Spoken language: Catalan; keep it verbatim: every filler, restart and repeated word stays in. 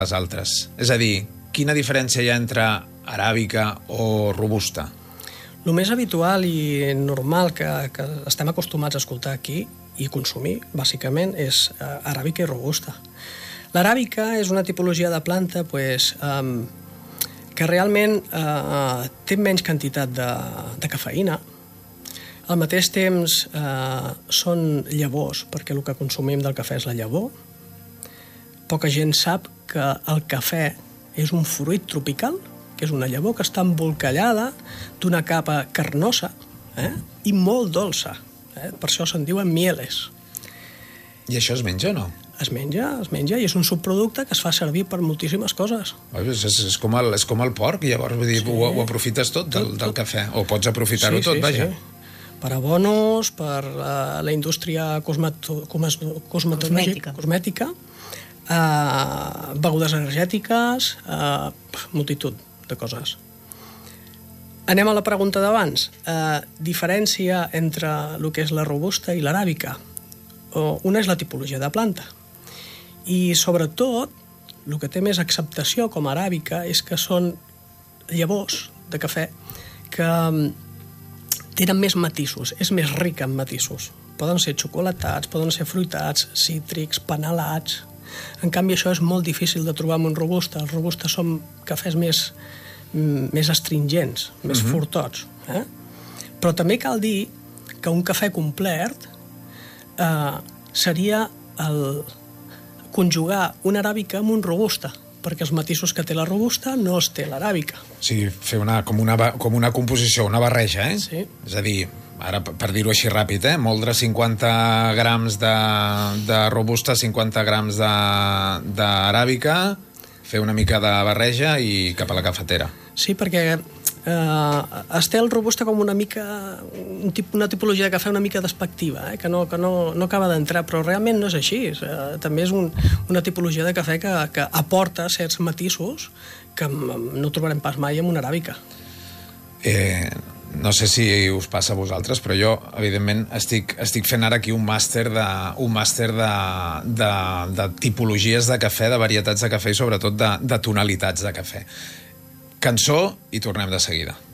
les altres? És a dir, quina diferència hi ha entre aràbica o robusta? El més habitual i normal que, que estem acostumats a escoltar aquí i consumir, bàsicament, és uh, aràbica i robusta. L'aràbica és una tipologia de planta pues, um, que realment uh, té menys quantitat de, de cafeïna. Al mateix temps uh, són llavors, perquè el que consumim del cafè és la llavor. Poca gent sap que el cafè és un fruit tropical, que és una llavor que està embolcallada d'una capa carnosa eh? i molt dolça. Eh? Per això se'n diuen mieles. I això es menja o no? Es menja, es menja, i és un subproducte que es fa servir per moltíssimes coses. És, és, és, com, el, és com el porc, llavors vull dir, sí. ho, ho aprofites tot, tot del, del cafè, o pots aprofitar-ho sí, tot, sí, vaja. Sí. Per abonos, per uh, la indústria cosmeto, cosmes, cosmetològica, cosmètica, uh, begudes energètiques, uh, multitud de coses. Anem a la pregunta d'abans. Uh, diferència entre el que és la robusta i l'aràbica. Una és la tipologia de planta. I, sobretot, el que té més acceptació com a aràbica és que són llavors de cafè que tenen més matisos, és més rica en matisos. Poden ser xocolatats, poden ser fruitats, cítrics, penelats. En canvi, això és molt difícil de trobar amb un robusta. Els robustes són cafès més, més astringents, més uh-huh. fortots. Eh? Però també cal dir que un cafè complet eh, seria el conjugar una aràbica amb un robusta, perquè els matisos que té la robusta no els té l'aràbica. O sigui, fer una, com, una, com una composició, una barreja, eh? Sí. És a dir, ara per dir-ho així ràpid, eh? Moldre cinquanta grams de, de robusta, cinquanta grams d'aràbica, fer una mica de barreja i cap a la cafetera. Sí, perquè eh, es té el robusta com una mica un tip, una tipologia de cafè una mica despectiva, eh? que, no, que no, no acaba d'entrar, però realment no és així. Eh, també és un, una tipologia de cafè que, que aporta certs matisos que no trobarem pas mai en una aràbica. Eh, no sé si us passa a vosaltres, però jo, evidentment, estic, estic fent ara aquí un màster de, un màster de, de, de tipologies de cafè, de varietats de cafè i sobretot de, de tonalitats de cafè. Cançó i tornem de seguida.